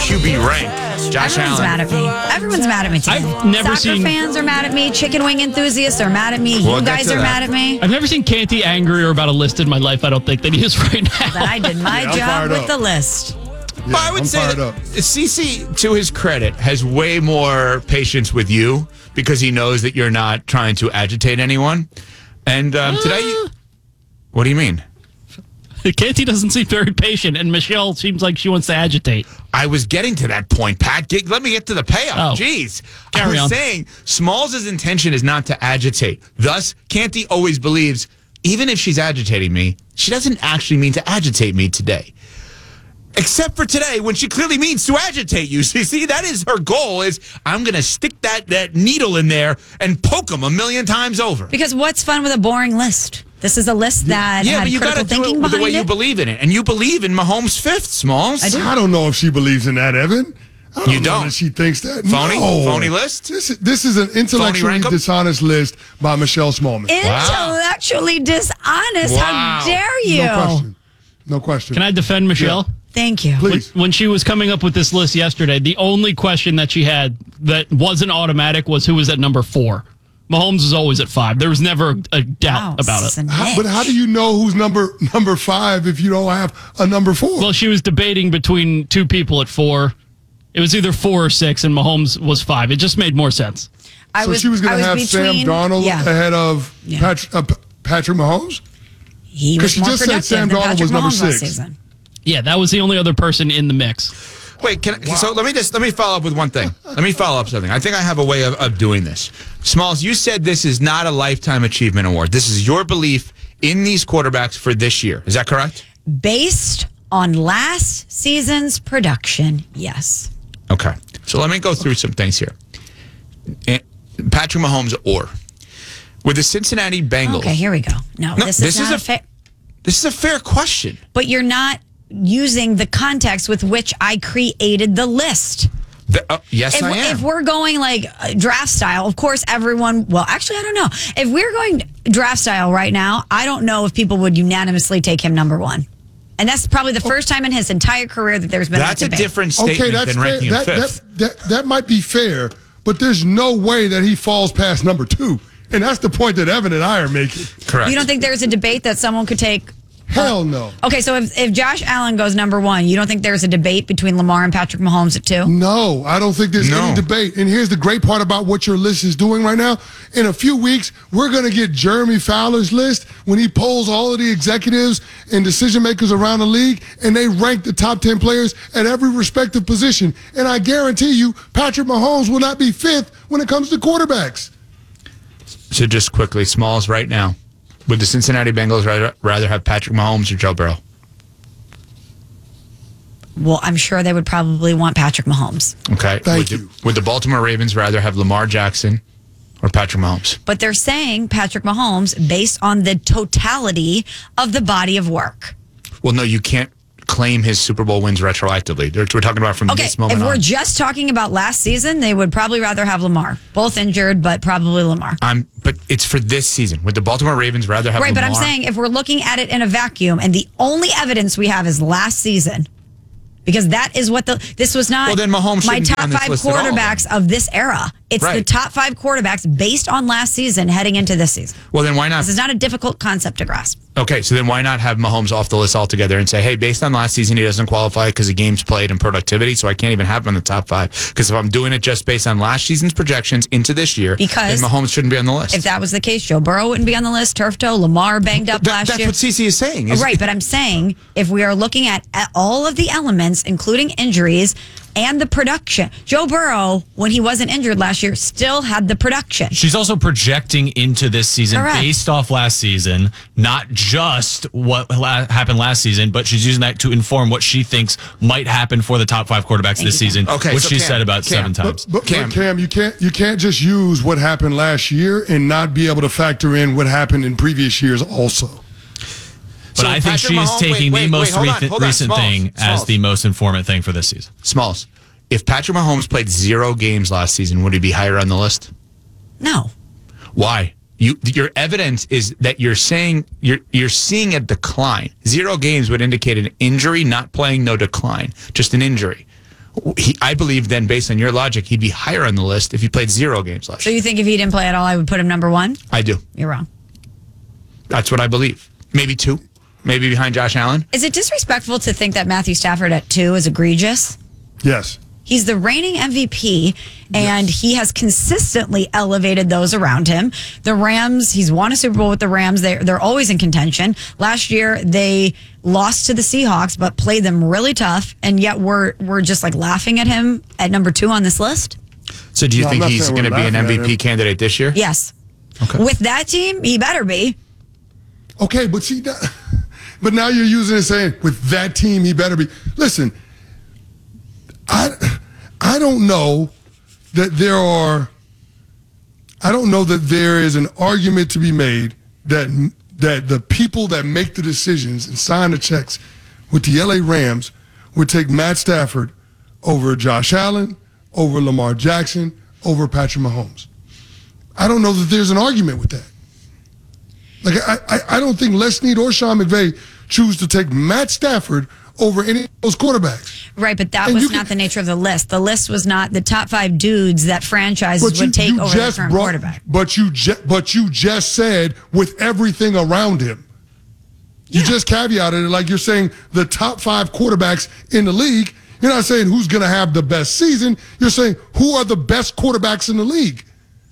QB rank. Josh Everyone's Allen. mad at me. Everyone's mad at me too. I've never Soccer seen- fans are mad at me. Chicken wing enthusiasts are mad at me. We'll You get guys to are that. mad at me. I've never seen Canty angrier about a list in my life, I don't think, than he is right now. Then I did my I'm job fired with up. the list. Yeah, I would I'm say fired that up. CC, to his credit, has way more patience with you because he knows that you're not trying to agitate anyone. And today, what do you mean? Canty doesn't seem very patient, and Michelle seems like she wants to agitate. I was getting to that point, Pat. Let me get to the payoff. Oh. Jeez. Carry I was on. saying Smalls' intention is not to agitate. Thus, Canty always believes, even if she's agitating me, she doesn't actually mean to agitate me today. Except for today, when she clearly means to agitate you. See, that is her goal, is I'm going to stick that needle in there and poke them a million times over. Because what's fun with a boring list? This is a list that Yeah, had but you got critical to do thinking it with the behind way you it. believe in it. And you believe in Mahomes' fifth, Smalls. I do. I don't know if she believes in that, Evan. I You know don't? that she thinks that. Phony? No. Phony list? This is an intellectually rank 'em? dishonest list by Michelle Smallman. Intellectually dishonest. Wow. How dare you? No question. No question. Can I defend Michelle? Thank you. Please. When she was coming up with this list yesterday, the only question that she had that wasn't automatic was who was at number 4. Mahomes was always at 5. There was never a doubt about it. But how do you know who's number 5 if you don't have a number 4? Well, she was debating between two people at 4. It was either 4 or 6, and Mahomes was 5. It just made more sense. So she was going to have Sam Darnold ahead of Patrick Mahomes? He 'Cause was she more just said productive Sam than Darnold Patrick was number Mahomes last 6. season. Yeah, that was the only other person in the mix. Wait, so let me follow up with one thing. Let me follow up something. I think I have a way of doing this. Smalls, you said this is not a lifetime achievement award. This is your belief in these quarterbacks for this year. Is that correct? Based on last season's production, yes. Okay. So let me go through some things here. Patrick Mahomes or with the Cincinnati Bengals. Okay, here we go. No, this is not a fair. This is a fair question. But you're not using the context with which I created the list. Yes, I am. If we're going like draft style, of course, everyone. Well, actually, I don't know. If we're going draft style right now, I don't know if people would unanimously take him number 1. And that's probably the first time in his entire career that there's been That's a a debate. different statement than ranking him fifth. That might be fair, but there's no way that he falls past number 2. And that's the point that Evan and I are making. Correct. You don't think there's a debate that someone could take? Hell no. Okay, so if Josh Allen goes number 1, you don't think there's a debate between Lamar and Patrick Mahomes at 2? No, I don't think there's No. any debate. And here's the great part about what your list is doing right now. In a few weeks, we're going to get Jeremy Fowler's list when he polls all of the executives and decision makers around the league, and they rank the top 10 players at every respective position. And I guarantee you, Patrick Mahomes will not be 5th when it comes to quarterbacks. So just quickly, Smalls right now. Would the Cincinnati Bengals rather have Patrick Mahomes or Joe Burrow? Well, I'm sure they would probably want Patrick Mahomes. Okay. Thank you. Would the Baltimore Ravens rather have Lamar Jackson or Patrick Mahomes? But they're saying Patrick Mahomes based on the totality of the body of work. Well, no, you can't claim his Super Bowl wins retroactively. We're talking about from Okay, this moment if we're on. just talking about last season, they would probably rather have Lamar. Both injured, but probably Lamar. But it's for this season. Would the Baltimore Ravens rather have Right, Lamar? but I'm saying if we're looking at it in a vacuum and the only evidence we have is last season, because that is what this was not Well, then Mahomes my shouldn't be top on this 5 list at all, quarterbacks of this era. It's the Right. top 5 quarterbacks based on last season heading into this season. Well, then why not? This is not a difficult concept to grasp. Okay, so then why not have Mahomes off the list altogether and say, hey, based on last season, he doesn't qualify because of games played and productivity, so I can't even have him in the top 5. Because if I'm doing it just based on last season's projections into this year, then Mahomes shouldn't be on the list. If that was the case, Joe Burrow wouldn't be on the list. Turf toe, Lamar banged up last that's year. what CC is saying. Right, but I'm saying if we are looking at all of the elements, including injuries and the production, Joe Burrow, when he wasn't injured last year, still had the production. She's also projecting into this season Correct. based off last season, not just what happened last season, but she's using that to inform what she thinks might happen for the top 5 quarterbacks this season, Okay, which so she Cam, said about 7 times. But Cam, you can't just use what happened last year and not be able to factor in what happened in previous years also. But I think Patrick she is Mahomes- taking wait, the most hold on, recent Smalls, thing as the most informant thing for this season. Smalls, if Patrick Mahomes played 0 games last season, would he be higher on the list? No. Why? Your evidence is that you're saying you're seeing a decline. 0 games would indicate an injury, not playing, no decline, just an injury. I believe then, based on your logic, he'd be higher on the list if he played 0 games last So year. you think if he didn't play at all, I would put him number 1? I do. You're wrong. That's what I believe. Maybe 2. Maybe behind Josh Allen. Is it disrespectful to think that Matthew Stafford at 2 is egregious? Yes. He's the reigning MVP, and he has consistently elevated those around him. The Rams, he's won a Super Bowl with the Rams. They're always in contention. Last year, they lost to the Seahawks, but played them really tough, and yet we're just like laughing at him at number 2 on this list. So do you No, I'm think not he's saying going to we're be an laughing at MVP him. candidate this year? Yes. Okay. With that team, he better be. Okay, but see, but now you're using it saying with that team he better be. Listen, I don't know that there is an argument to be made that the people that make the decisions and sign the checks with the LA Rams would take Matt Stafford over Josh Allen, over Lamar Jackson, over Patrick Mahomes. I don't know that there's an argument with that. Like, I don't think Les Snead or Sean McVay choose to take Matt Stafford over any of those quarterbacks. Right, but that And was you not can- the nature of the list. The list was not the top 5 dudes that franchises would take over the current quarterback. But you just said with everything around him. You just caveated it like you're saying the top 5 quarterbacks in the league. You're not saying who's going to have the best season. You're saying who are the best quarterbacks in the league.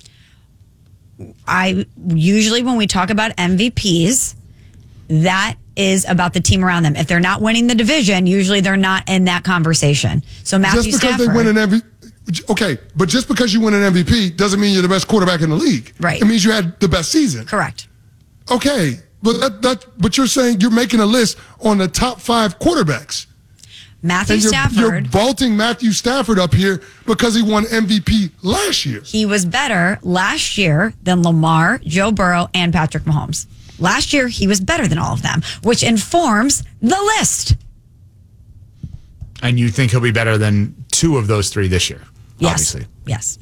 I usually, when we talk about MVPs, that is about the team around them. If they're not winning the division, usually they're not in that conversation. So Matthew Just because Stafford, they win an MVP, okay, but just because you win an MVP doesn't mean you're the best quarterback in the league. Right. It means you had the best season. correct. Okay, but you're saying you're making a list on the top 5 quarterbacks. Matthew And you're Stafford, vaulting Matthew Stafford up here because he won MVP last year. he was better last year than Lamar, Joe Burrow, and Patrick Mahomes. Last year, he was better than all of them, which informs the list. And you think he'll be better than 2 of those 3 this year? Yes. Obviously. Yes.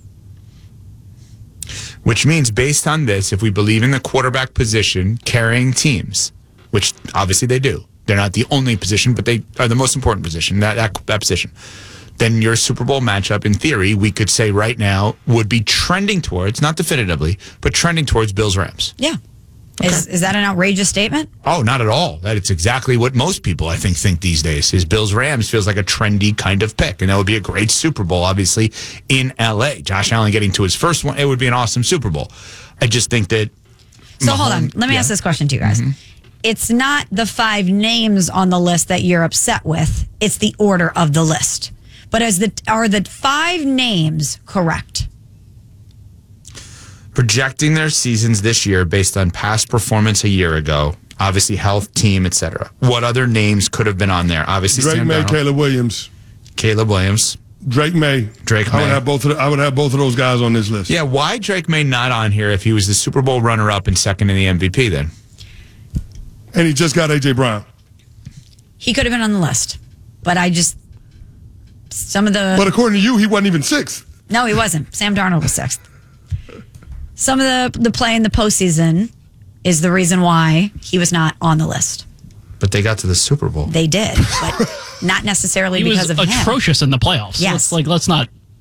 Which means, based on this, if we believe in the quarterback position carrying teams, which obviously they do, they're not the only position, but they are the most important position, that position, then your Super Bowl matchup, in theory, we could say right now, would be trending towards, not definitively, but trending towards Bills-Rams. Yeah. Is that an outrageous statement? Oh, not at all. That it's exactly what most people, I think these days. Is Bills-Rams feels like a trendy kind of pick. And that would be a great Super Bowl, obviously, in L.A. Josh Allen getting to his first one, it would be an awesome Super Bowl. I just think that... So hold on. Let me ask this question to you guys. It's not the 5 names on the list that you're upset with. It's the order of the list. But are the 5 names correct? Projecting their seasons this year based on past performance a year ago, obviously health, team, etc. What other names could have been on there? Obviously, Drake Sam May, Darnold, Caleb Williams. Caleb Williams. Drake May. I would have both of those guys on this list. Yeah, why Drake May not on here if he was the Super Bowl runner-up and second in the MVP then? And he just got A.J. Brown. He could have been on the list. But But according to you, he wasn't even 6th. No, he wasn't. Sam Darnold was 6th. Some of the play in the postseason is the reason why he was not on the list. But they got to the Super Bowl. They did, but not necessarily He because was of him. atrocious in the playoffs. Yes. Let's not